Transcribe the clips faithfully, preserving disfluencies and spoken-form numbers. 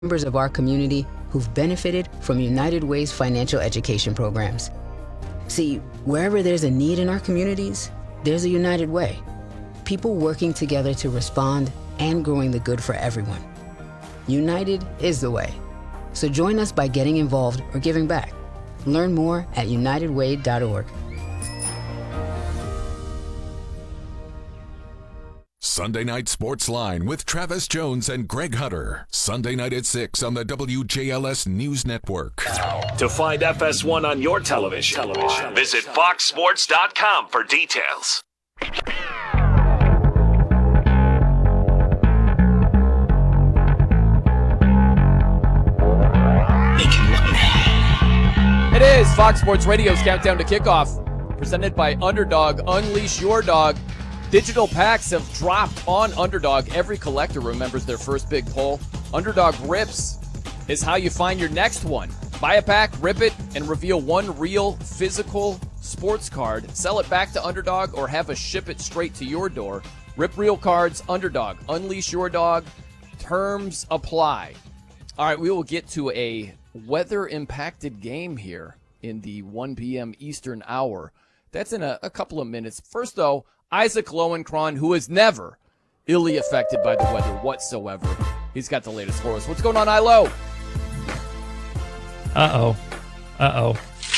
members of our community who've benefited from United Way's financial education programs. See, wherever there's a need in our communities, there's a United Way. People working together to respond and growing the good for everyone. United is the way. So join us by getting involved or giving back. Learn more at united way dot org. Sunday Night Sports Line with Travis Jones and Greg Hunter. Sunday night at six on the W J L S News Network. To find F S one on your television, television. visit fox sports dot com for details. It is Fox Sports Radio's Countdown to Kickoff, presented by Underdog. Unleash your dog. Digital packs have dropped on Underdog. Every collector remembers their first big pull. Underdog Rips is how you find your next one. Buy a pack, rip it, and reveal one real physical sports card. Sell it back to Underdog or have us ship it straight to your door. Rip real cards, Underdog. Unleash your dog. Terms apply. All right, we will get to a weather-impacted game here in the one p.m. Eastern hour. That's in a, a couple of minutes. First, though, Isaac Lowenkron, who is never illy affected by the weather whatsoever. He's got the latest for us. What's going on, Ilo? Uh-oh. Uh-oh.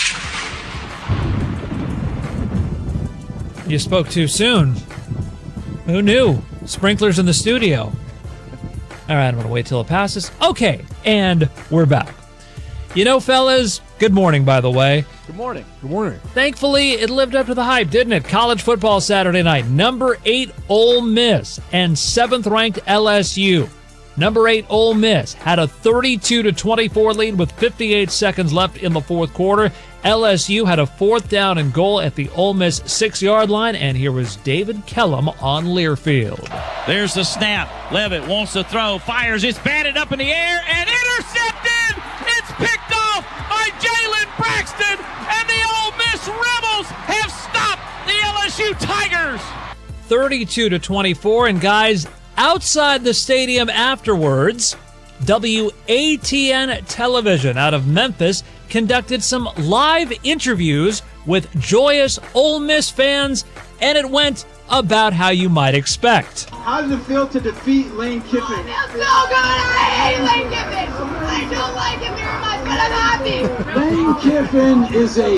You spoke too soon. Who knew? Sprinklers in the studio. All right, I'm going to wait till it passes. Okay, and we're back. You know, fellas, good morning, by the way. Good morning. Good morning. Thankfully, it lived up to the hype, didn't it? College football Saturday night. Number eight, Ole Miss, and seventh-ranked L S U. Number eight, Ole Miss, had a thirty-two to twenty-four lead with fifty-eight seconds left in the fourth quarter. L S U had a fourth down and goal at the Ole Miss six-yard line, and here was David Kellum on Learfield. There's the snap. Levitt wants to throw, fires, it's batted up in the air, and intercepted! It's picked off by Jalen Braxton, and the Ole Miss Rebels have stopped the L S U Tigers! thirty-two to twenty-four, and guys, outside the stadium afterwards, W A T N Television out of Memphis conducted some live interviews with joyous Ole Miss fans, and it went about how you might expect. How does it feel to defeat Lane Kiffin? Oh, it feels so good! I hate Lane Kiffin! I don't like him very much, but I'm happy! Lane Kiffin is a...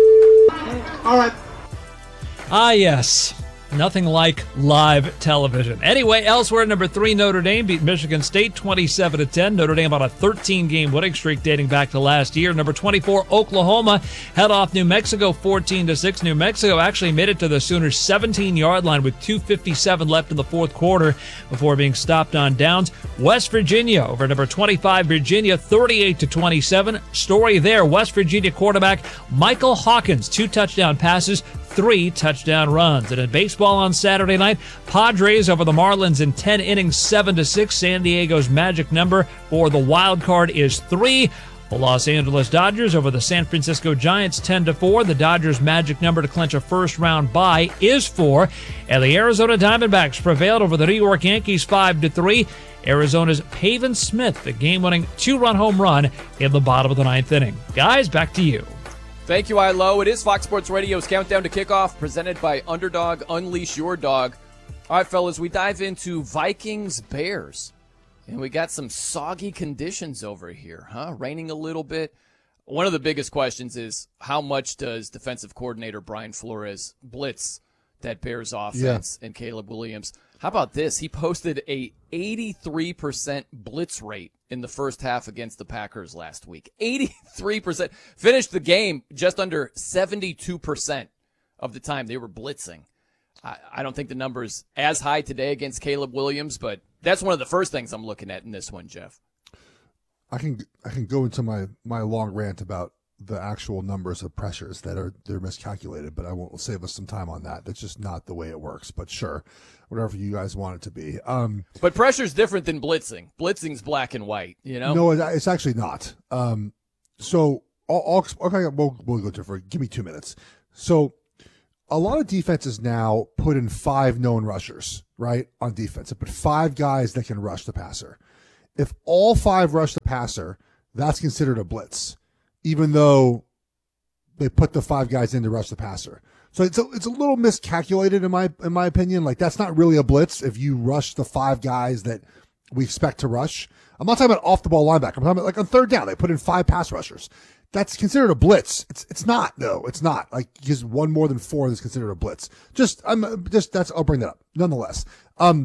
All right. Ah, yes. Nothing like live television. Anyway, elsewhere, number three, Notre Dame beat Michigan State twenty-seven to ten. Notre Dame on a thirteen-game winning streak dating back to last year. Number twenty-four, Oklahoma head off New Mexico fourteen to six. New Mexico actually made it to the Sooners' seventeen-yard line with two fifty-seven left in the fourth quarter before being stopped on downs. West Virginia over number twenty-five, Virginia, thirty-eight to twenty-seven. Story there, West Virginia quarterback Michael Hawkins, two touchdown passes, three touchdown runs. And in baseball on Saturday night, Padres over the Marlins in ten innings, seven to six. San Diego's magic number for the wild card is three. The Los Angeles Dodgers over the San Francisco Giants, ten to four. The Dodgers' magic number to clinch a first-round bye is four. And the Arizona Diamondbacks prevailed over the New York Yankees, five to three. Arizona's Pavin Smith, the game-winning two-run home run in the bottom of the ninth inning. Guys, back to you. Thank you, Ilo. It is Fox Sports Radio's Countdown to Kickoff, presented by Underdog. Unleash your dog. All right, fellas, we dive into Vikings-Bears. And we got some soggy conditions over here, huh? Raining a little bit. One of the biggest questions is how much does defensive coordinator Brian Flores blitz that Bears offense yeah. and Caleb Williams? How about this? He posted a eighty-three percent blitz rate in the first half against the Packers last week. eighty-three percent. Finished the game just under seventy-two percent of the time they were blitzing. I, I don't think the number is as high today against Caleb Williams, but that's one of the first things I'm looking at in this one, Jeff. I can I can go into my, my long rant about the actual numbers of pressures that are they're miscalculated, but I won't save us some time on that. That's just not the way it works. But sure, whatever you guys want it to be. Um, but pressure's different than blitzing. Blitzing's black and white, you know? No, it's actually not. Um, so I'll, I'll okay, we'll, we'll go different. Give me two minutes. So a lot of defenses now put in five known rushers, right, on defense. They put five guys that can rush the passer. if all five rush the passer, that's considered a blitz, even though they put the five guys in to rush the passer. So it's a, it's a little miscalculated in my in my opinion. Like, that's not really a blitz if you rush the five guys that we expect to rush. I'm not talking about off the ball linebacker. I'm talking about like on third down, they put in five pass rushers. That's considered a blitz. It's it's not though. It's not like just one more than four is considered a blitz. Just I'm just that's I'll bring that up nonetheless. Um,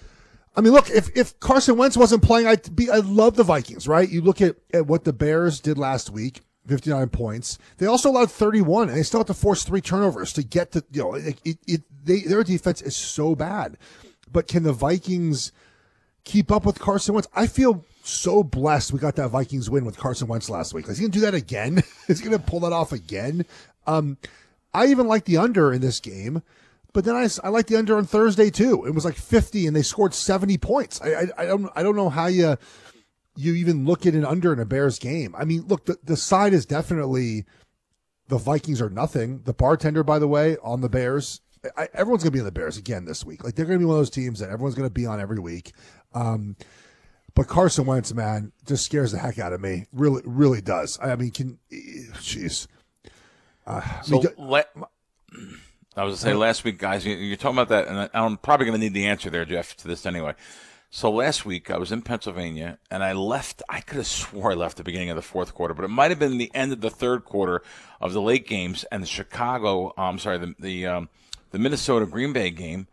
I mean, look, if if Carson Wentz wasn't playing, I'd be I love the Vikings, right? You look at, at what the Bears did last week. fifty-nine points. They also allowed thirty-one, and they still have to force three turnovers to get to, you know, it, it, it, they, their defense is so bad. But can the Vikings keep up with Carson Wentz? I feel so blessed we got that Vikings win with Carson Wentz last week. Is he going to do that again? Is he going to pull that off again? Um, I even like the under in this game, but then I, I like the under on Thursday too. It was like fifty, and they scored seventy points. I, I, I don't I don't know how you... you even look at an under in a Bears game. I mean, look, the, the side is definitely the Vikings are nothing. The bartender, by the way, on the Bears, I, everyone's going to be on the Bears again this week. Like, they're going to be one of those teams that everyone's going to be on every week. Um, but Carson Wentz, man, just scares the heck out of me. Really, really does. I mean, can, jeez. Uh, so, I, mean, let, I was going to say last week, guys, you're talking about that, and I'm probably going to need the answer there, Jeff, to this anyway. So last week I was in Pennsylvania, and I left. I could have swore I left the beginning of the fourth quarter, but it might have been the end of the third quarter of the late games and the Chicago. I'm sorry, the the um, the Minnesota Green Bay game,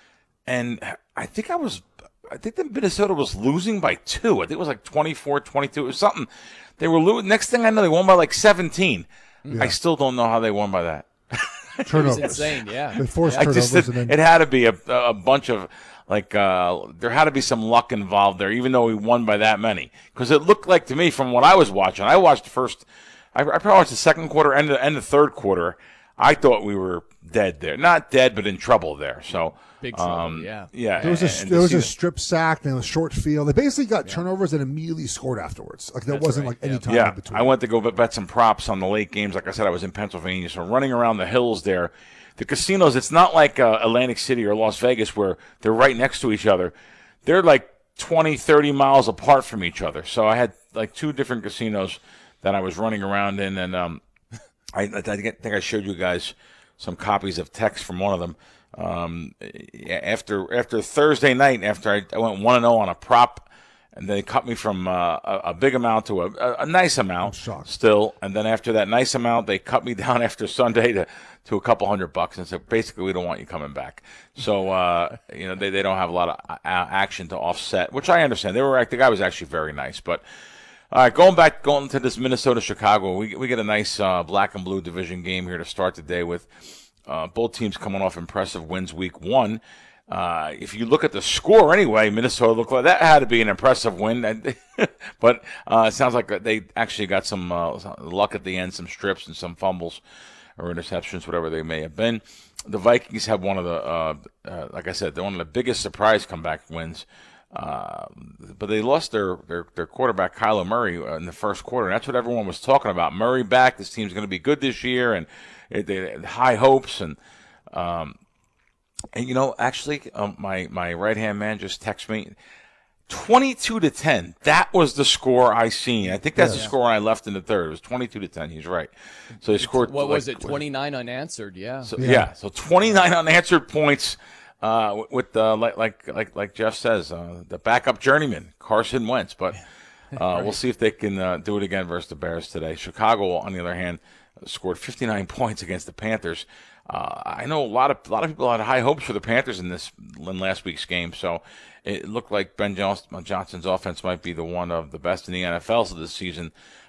and I think I was. I think that Minnesota was losing by two. I think it was like twenty-four twenty-two. It was something. They were losing. Next thing I know, they won by like seventeen. Yeah. I still don't know how they won by that. Turnovers. It was insane. Yeah. They forced I turnovers. just, it, and then... it had to be a a bunch of. Like, uh, there had to be some luck involved there, even though we won by that many. Because it looked like to me, from what I was watching, I watched the first, I, I probably watched the second quarter and the, and the third quarter. I thought we were dead there. Not dead, but in trouble there. So, big trouble, um, yeah. Yeah. There was a, and there was a the, strip sack and a short field. They basically got yeah. turnovers and immediately scored afterwards. Like, there That's wasn't right. like any yeah. time yeah. in between. I went to go bet some props on the late games. Like I said, I was in Pennsylvania. So running around the hills there, the casinos, it's not like uh, Atlantic City or Las Vegas where they're right next to each other. They're like twenty, thirty miles apart from each other. So I had like two different casinos that I was running around in. And um, I, I think I showed you guys some copies of text from one of them. Um, after after Thursday night, after I, I went one and oh on a prop, and they cut me from uh, a, a big amount to a, a, a nice amount still. And then after that nice amount, they cut me down after Sunday to, to a couple hundred bucks and said, basically, we don't want you coming back. So, uh, you know, they, they don't have a lot of uh, action to offset, which I understand. They were, the guy was actually very nice. But, all right, going back, going to this Minnesota-Chicago, we, we get a nice uh, black and blue division game here to start the day with uh, both teams coming off impressive wins week one. Uh, if you look at the score anyway, Minnesota looked like that had to be an impressive win. But uh, it sounds like they actually got some uh, luck at the end, some strips and some fumbles or interceptions, whatever they may have been. The Vikings have one of the, uh, uh, like I said, they're one of the biggest surprise comeback wins. Uh, but they lost their, their, their quarterback, Kyler Murray, uh, in the first quarter. And that's what everyone was talking about. Murray back. This team's going to be good this year. And it, they had high hopes. And, um, And, you know, actually, um, my, my right-hand man just texted me, twenty-two to ten. That was the score I seen. I think that's yeah. the score I left in the third. It was twenty-two to ten. He's right. So they scored. What like, was it, twenty-nine unanswered? Yeah. So, yeah. yeah. So twenty-nine unanswered points uh, with, uh, like, like, like, like Jeff says, uh, the backup journeyman, Carson Wentz. But uh, right. we'll see if they can uh, do it again versus the Bears today. Chicago, on the other hand, scored fifty-nine points against the Panthers. Uh, I know a lot of a lot of people had high hopes for the Panthers in this in last week's game, so it looked like Ben Johnson's offense might be the one of the best in the N F L this season.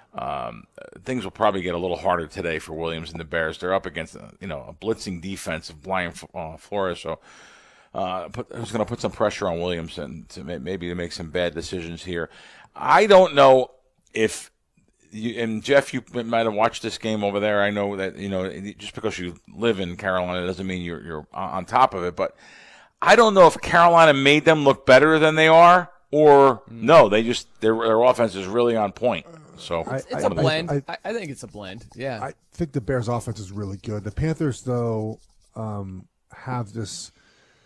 Um, things will probably get a little harder today for Williams and the Bears. They're up against you know a blitzing defense of Brian uh, Flores, so uh, put, who's going to put some pressure on Williams and to maybe to make some bad decisions here. I don't know if. You, and Jeff, you might have watched this game over there. I know that you know just because you live in Carolina doesn't mean you're you're on top of it. But I don't know if Carolina made them look better than they are, or no, they just their their offense is really on point. So it's, it's a blend. I, I, I think it's a blend. Yeah, I think the Bears' offense is really good. The Panthers, though, um, have this.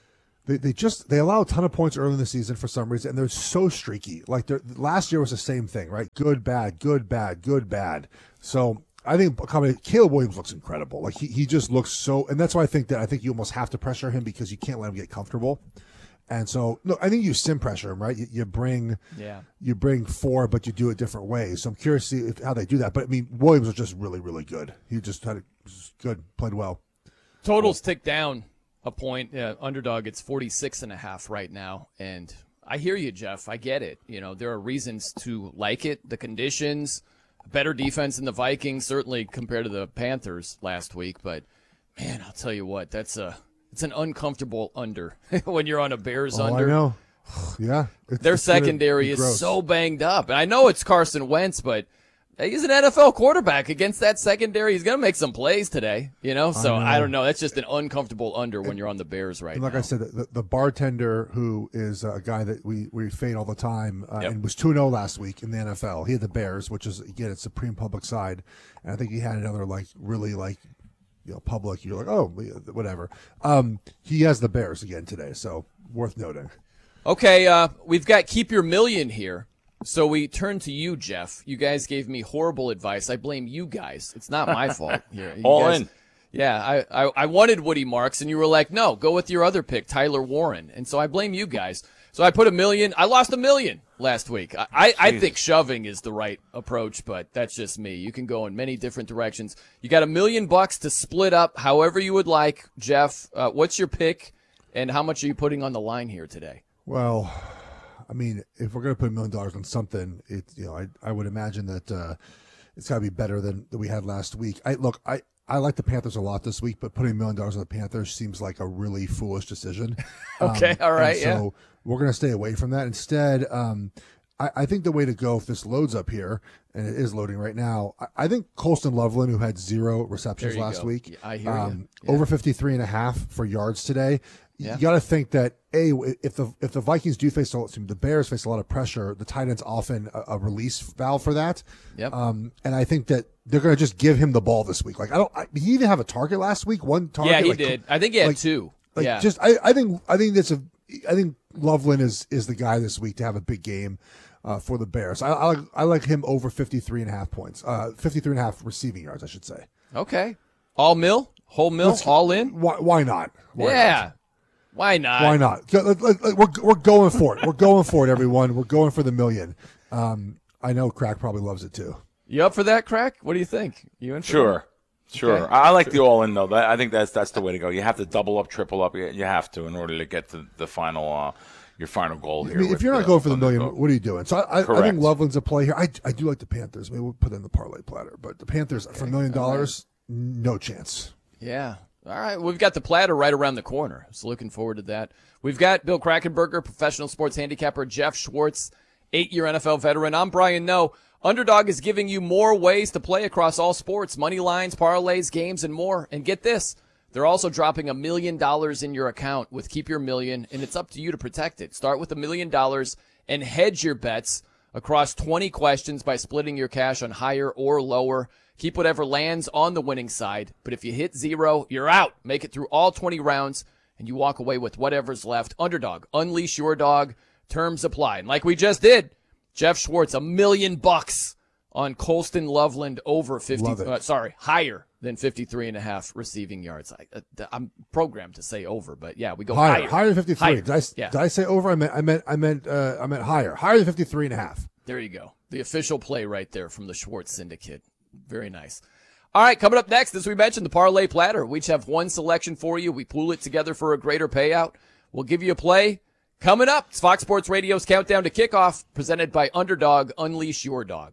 They, they just they allow a ton of points early in the season for some reason, and they're so streaky. Like they're, last year was the same thing, right? Good, bad, good, bad, good, bad. So I think Caleb Williams looks incredible. Like he, he just looks so, and that's why I think that I think you almost have to pressure him because you can't let him get comfortable. And so no, I think you sim pressure him, right? You, you bring yeah. you bring four, but you do it different ways. So I'm curious to see if, how they do that. But I mean, Williams was just really, really good. He just had it was good, played well. Totals tick down a point. Uh, underdog, it's forty-six and a half right now. And I hear you, Jeff. I get it. You know, there are reasons to like it. The conditions, better defense than the Vikings, certainly compared to the Panthers last week. But, man, I'll tell you what, that's a it's an uncomfortable under when you're on a Bears oh, under. I know. Yeah. It's, Their it's secondary is so banged up. And I know it's Carson Wentz, but he's an N F L quarterback. Against that secondary, he's going to make some plays today, you know? So I, know. I don't know. That's just an uncomfortable under when you're on the Bears right and like now. I said, the, the bartender who is a guy that we, we fade all the time uh, Yep. and was two and oh last week in the N F L. He had the Bears, which is, again, it's Supreme Public side. And I think he had another, like, really, like, you know, public. You're like, oh, whatever. Um, he has the Bears again today, so worth noting. Okay, uh, we've got Keep Your Million here. So we turn to you, Jeff. You guys gave me horrible advice. I blame you guys. It's not my fault here. You All guys, in. Yeah, I, I, I wanted Woody Marks, and you were like, no, go with your other pick, Tyler Warren. And so I blame you guys. So I put a million. I lost a million last week. I, I, I think shoving is the right approach, but that's just me. You can go in many different directions. You got a million bucks to split up however you would like. Jeff, uh, what's your pick, and how much are you putting on the line here today? Well, I mean, if we're going to put a million dollars on something, it you know, I I would imagine that uh, it's got to be better than, than we had last week. I look, I, I like the Panthers a lot this week, but putting a million dollars on the Panthers seems like a really foolish decision. Okay, um, all right, so yeah. we're going to stay away from that. Instead, um, I, I think the way to go, if this loads up here, and it is loading right now, I, I think Colston Loveland, who had zero receptions There you last go. week, I hear um, you. Yeah. over fifty-three and a half for yards today. Yeah. You got to think that a if the if the Vikings do face a, the Bears face a lot of pressure, the tight end's often a, a release valve for that. Yep. Um, and I think that they're going to just give him the ball this week. Like I don't, I, did he even have a target last week? One target. Yeah, he like, did. I think he had like, two. Like yeah. just I, I think I think that's a I think Loveland is is the guy this week to have a big game uh, for the Bears. I, I like I like him over fifty-three and a half points. Uh, fifty-three and a half receiving yards, I should say. Okay. All mill, whole mill, Let's- all in. Why why not? Why yeah. not? Why not? Why not? Go- let- let- let- We're we're going for it. We're going for it, everyone. We're going for the million. Um, I know Crack probably loves it too. You up for that, Crack? What do you think? You in for Sure. Sure. Okay. I I like the all in though. That, I think that's that's the way to go. You have to double up, triple up. You, you have to in order to get to the final uh, your final goal here. I mean, if with you're not the going for the underdog. million, what are you doing? So I, I, I Correct. think Loveland's a play here. I, I do like the Panthers. Maybe we'll put in the parlay platter, but the Panthers for a million dollars, no chance. Yeah. All right. We've got the platter right around the corner. So looking forward to that. We've got Bill Krackenberger, professional sports handicapper, Jeff Schwartz, eight-year N F L veteran. I'm Brian Noe. Underdog is giving you more ways to play across all sports, money lines, parlays, games, and more. And get this, they're also dropping a million dollars in your account with Keep Your Million, and it's up to you to protect it. Start with a million dollars and hedge your bets across twenty questions by splitting your cash on higher or lower. Keep whatever lands on the winning side, but if you hit zero, you're out. Make it through all twenty rounds, and you walk away with whatever's left. Underdog, unleash your dog. Terms apply. And like we just did, Jeff Schwartz, a million bucks on Colston Loveland over fifty. Uh, sorry, higher than fifty-three and a half receiving yards. I, uh, I'm programmed to say over, but yeah, we go higher. higher. Higher than fifty-three. Higher. Did I, Yeah. did I say over? I meant I meant I meant uh, I meant higher. Higher than fifty-three and a half. There you go. The official play right there from the Schwartz Syndicate. Very nice. All right, coming up next, as we mentioned, the Parlay Platter. We each have one selection for you. We pool it together for a greater payout. We'll give you a play. Coming up, it's Fox Sports Radio's Countdown to Kickoff, presented by Underdog. Unleash your dog.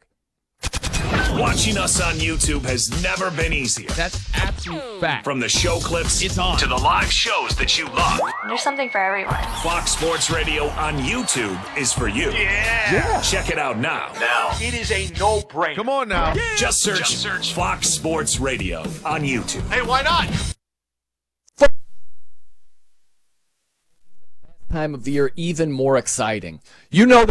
Watching us on YouTube has never been easier. That's absolute fact. From the show clips It's on. to the live shows that you love, There's something for everyone. Fox Sports Radio on YouTube is for you. Yeah. yeah. Check it out now. Now. It is a no-brainer. Come on now. Just search, Just search Fox Sports Radio on YouTube. Hey, why not? Time of the year, even more exciting. You know,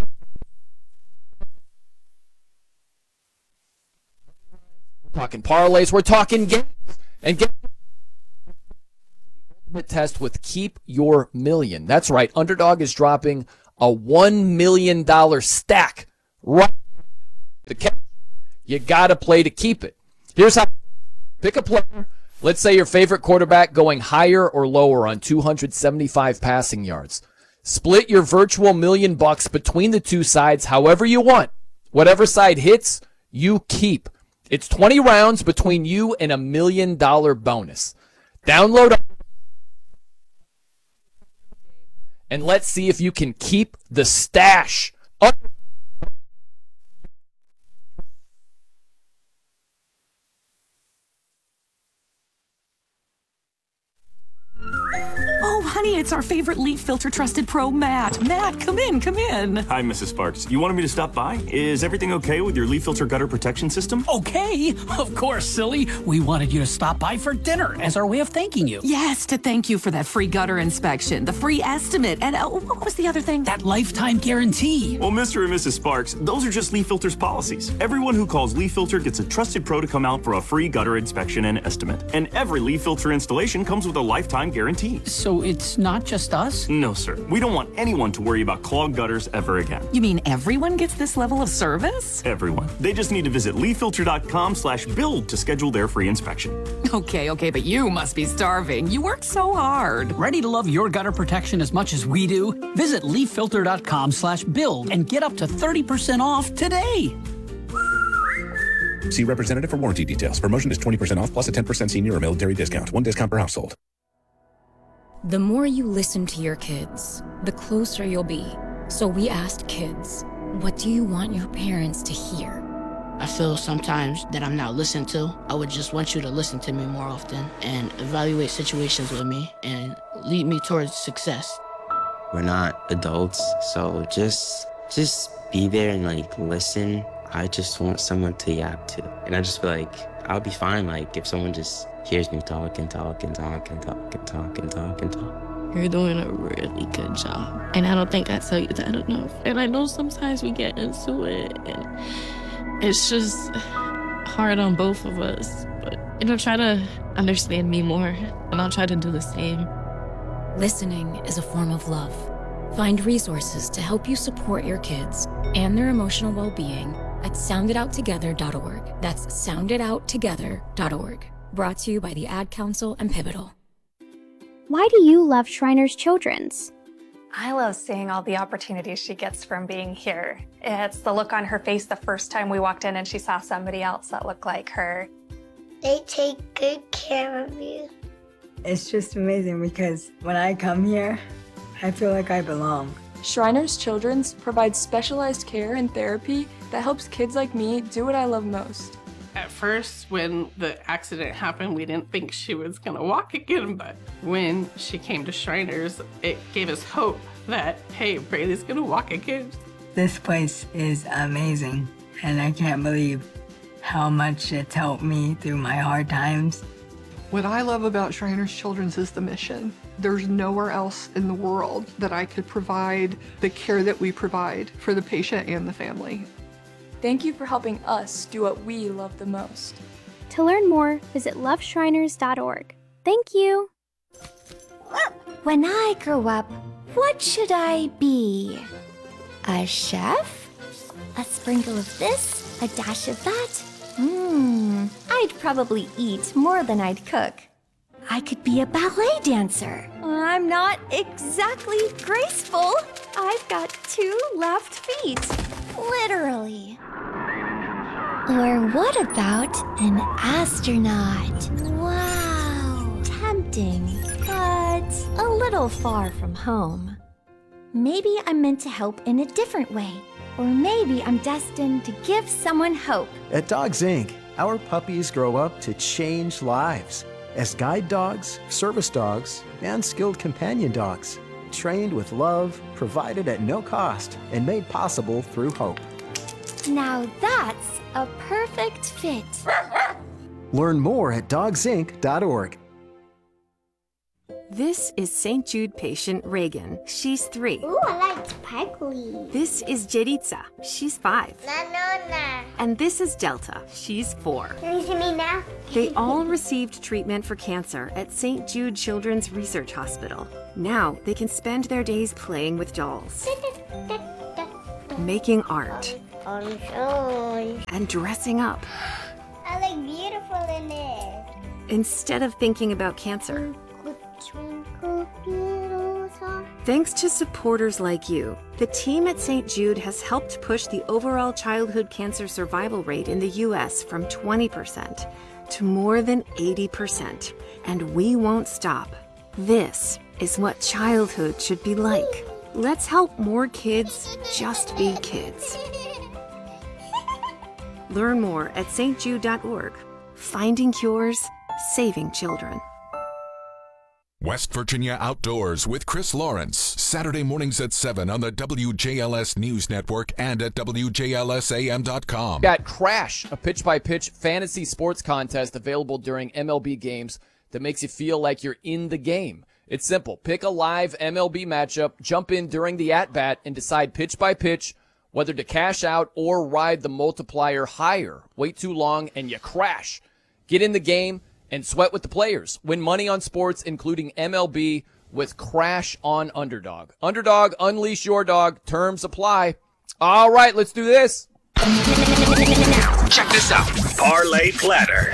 we're talking parlays, we're talking games, and get ultimate test with Keep Your Million. That's right. Underdog is dropping a one million dollars stack right. The catch, you got to play to keep it. Here's how. Pick a player. Let's say your favorite quarterback going higher or lower on two hundred seventy-five passing yards. Split your virtual million bucks between the two sides however you want. Whatever side hits, you keep. It's twenty rounds between you and a million dollar bonus. Download and let's see if you can keep the stash. Oh, honey, it's our favorite Leaf Filter Trusted Pro, Matt. Matt, come in, come in. Hi, Missus Sparks. You wanted me to stop by? Is everything okay with your Leaf Filter gutter protection system? Okay, of course, silly. We wanted you to stop by for dinner as our way of thanking you. Yes, to thank you for that free gutter inspection, the free estimate, and uh, what was the other thing? That lifetime guarantee. Well, Mister and Missus Sparks, those are just Leaf Filter's policies. Everyone who calls Leaf Filter gets a trusted pro to come out for a free gutter inspection and estimate. And every Leaf Filter installation comes with a lifetime guarantee. So it's not just us? No, sir. We don't want anyone to worry about clogged gutters ever again. You mean everyone gets this level of service? Everyone. They just need to visit leaffilter.com slash build to schedule their free inspection. Okay, okay, but you must be starving. You work so hard. Ready to love your gutter protection as much as we do? Visit leaffilter.com slash build and get up to thirty percent off today. See representative for warranty details. Promotion is twenty percent off plus a ten percent senior or military discount. One discount per household. The more you listen to your kids, the closer you'll be. So we asked kids, what do you want your parents to hear? I feel sometimes that I'm not listened to. I would just want you to listen to me more often and evaluate situations with me and lead me towards success. We're not adults, so just just be there and like listen. I just want someone to yap to. And I just feel like I'll be fine like if someone just hears me talk and talk and talk and talk and talk and talk and talk. You're doing a really good job. And I don't think I tell you that enough. And I know sometimes we get into it and it's just hard on both of us. But, you know, try to understand me more and I'll try to do the same. Listening is a form of love. Find resources to help you support your kids and their emotional well-being at sound it out together dot org. That's sound it out together dot org. Brought to you by the Ad Council and Pivotal. Why do you love Shriners Children's? I love seeing all the opportunities she gets from being here. It's the look on her face the first time we walked in and she saw somebody else that looked like her. They take good care of you. It's just amazing because when I come here, I feel like I belong. Shriners Children's provides specialized care and therapy that helps kids like me do what I love most. At first, when the accident happened, we didn't think she was gonna walk again, but when she came to Shriners, it gave us hope that, hey, Braylee's gonna walk again. This place is amazing, and I can't believe how much it's helped me through my hard times. What I love about Shriners Children's is the mission. There's nowhere else in the world that I could provide the care that we provide for the patient and the family. Thank you for helping us do what we love the most. To learn more, visit love shriners dot org. Thank you. When I grow up, what should I be? A chef? A sprinkle of this, a dash of that? Hmm, I'd probably eat more than I'd cook. I could be a ballet dancer. I'm not exactly graceful. I've got two left feet. Literally. Or what about an astronaut? Wow. Tempting, but a little far from home. Maybe I'm meant to help in a different way. Or maybe I'm destined to give someone hope. At Dogs Incorporated, our puppies grow up to change lives as guide dogs, service dogs, and skilled companion dogs, trained with love, provided at no cost, and made possible through hope. Now that's a perfect fit. Learn more at dogs inc dot org. This is Saint Jude patient Reagan. She's three. Ooh, I like sparkly. This is Jeritza. She's five. Na, na, na. And this is Delta. She's four. Can you see me now? They all received treatment for cancer at Saint Jude Children's Research Hospital. Now they can spend their days playing with dolls, making art, and dressing up. I look beautiful in it. Instead of thinking about cancer. Thanks to supporters like you, the team at Saint Jude has helped push the overall childhood cancer survival rate in the U S from twenty percent to more than eighty percent. And we won't stop. This is what childhood should be like. Let's help more kids just be kids. Learn more at s t jude dot org. Finding cures, saving children. West Virginia Outdoors with Chris Lawrence, Saturday mornings at seven on the W J L S News Network and at W J L S A M dot com. Got Crash, a pitch-by-pitch fantasy sports contest available during M L B games that makes you feel like you're in the game. It's simple. Pick a live M L B matchup, jump in during the at-bat, and decide pitch-by-pitch whether to cash out or ride the multiplier higher. Wait too long, and you crash. Get in the game and sweat with the players. Win money on sports, including M L B, with Crash on Underdog. Underdog, unleash your dog. Terms apply. All right, let's do this. Check this out. Parlay Platter.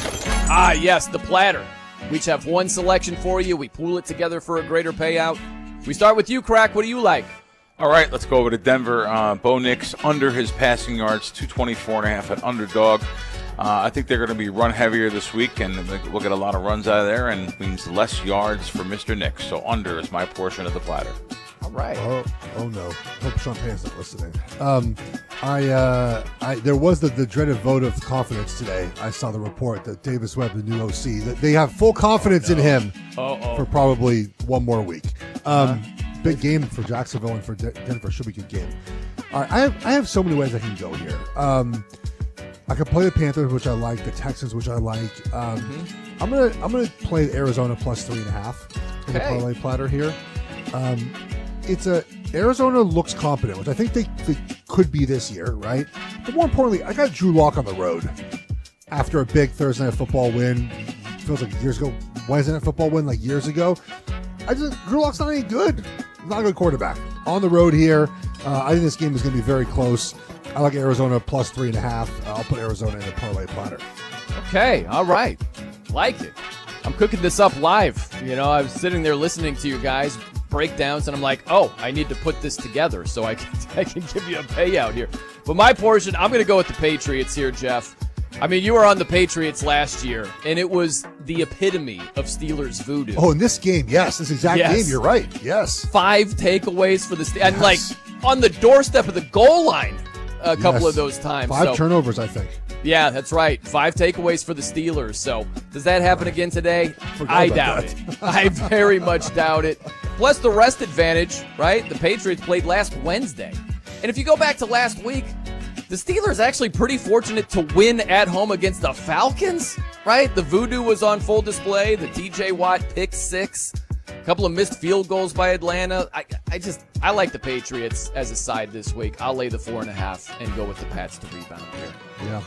Ah, yes, the platter. We each have one selection for you. We pool it together for a greater payout. We start with you, Crack. What do you like? All right, let's go over to Denver. Uh, Bo Nix under his passing yards, two twenty-four and a half at Underdog. Uh, I think they're going to be run heavier this week, and we'll get a lot of runs out of there, and means less yards for Mister Nix. So under is my portion of the platter. All right. Oh, oh no! Hope Champagne's not listening. Um, I, uh, I, there was the, the dreaded vote of confidence today. I saw the report that Davis Webb, the new O C, that they have full confidence no. in him Uh-oh. for probably one more week. Um, uh-huh. Big game for Jacksonville and for De- Denver. Should be a good game. All right, I have I have so many ways I can go here. Um, I could play the Panthers, which I like, the Texans, which I like. Um, mm-hmm. I'm gonna I'm gonna play Arizona plus three and a half in okay. the parlay platter here. Um, it's a Arizona looks competent, which I think they, they could be this year, right? But more importantly, I got Drew Lock on the road after a big Thursday Night Football win. Feels like years ago. Wednesday Night Football win like years ago. I just Drew Lock's not any good. He's not a good quarterback on the road here. Uh, I think this game is going to be very close. I like Arizona plus three and a half. I'll put Arizona in the parlay platter. Okay, all right. Like it. I'm cooking this up live. You know, I was sitting there listening to you guys breakdowns, and I'm like, oh, I need to put this together so I can, I can give you a payout here. But my portion, I'm going to go with the Patriots here, Jeff. I mean, you were on the Patriots last year, and it was the epitome of Steelers voodoo. Oh, in this game, yes. This exact yes. game, you're right. Yes. Five takeaways for the Steelers. Yes. And, like, on the doorstep of the goal line a couple yes. of those times. Five so, turnovers, I think. Yeah, that's right. Five takeaways for the Steelers. So, does that happen again today? I doubt that. it. I very much doubt it. Plus the rest advantage, right? The Patriots played last Wednesday. And if you go back to last week, the Steelers actually pretty fortunate to win at home against the Falcons, right? The voodoo was on full display. The T J Watt pick six. A couple of missed field goals by Atlanta. I, I just, I like the Patriots as a side this week. I'll lay the four and a half and go with the Pats to rebound here. Yeah.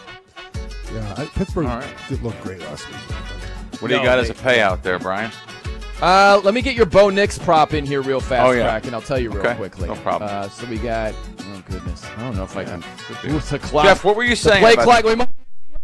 Yeah. I, Pittsburgh right. did look great last week. What do you no, got they, as a payout there, Brian? Uh, let me get your Bo Nix prop in here real fast, oh, yeah. Crack, and I'll tell you real okay. quickly. No problem. Uh, so we got, oh goodness, I don't know if I yeah, can. Ooh, the clock. Jeff, what were you saying? Play about clock. We might-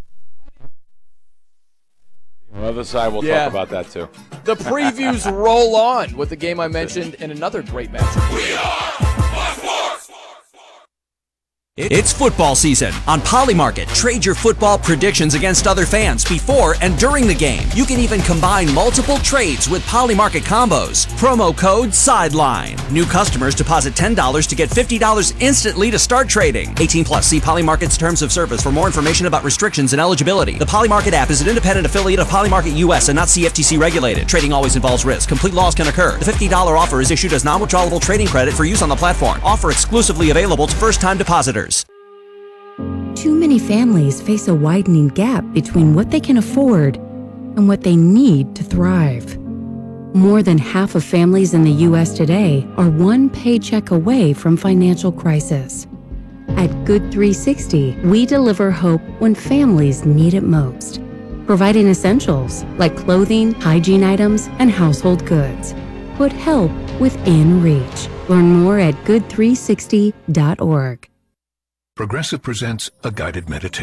On the other side, we'll yeah. talk about that too. The previews roll on with the game I mentioned and another great matchup. We are Sports. It's football season. On Polymarket, trade your football predictions against other fans before and during the game. You can even combine multiple trades with Polymarket combos. Promo code SIDELINE. New customers deposit ten dollars to get fifty dollars instantly to start trading. eighteen plus. See Polymarket's terms of service for more information about restrictions and eligibility. The Polymarket app is an independent affiliate of Polymarket U S and not C F T C regulated. Trading always involves risk. Complete loss can occur. The fifty dollars offer is issued as non-withdrawable trading credit for use on the platform. Offer exclusively available to first-time depositors. Too many families face a widening gap between what they can afford and what they need to thrive. More than half of families in the U S today are one paycheck away from financial crisis. At Good three sixty, we deliver hope when families need it most, providing essentials like clothing, hygiene items, and household goods. Put help within reach. Learn more at good three sixty dot org. Progressive presents a guided meditation.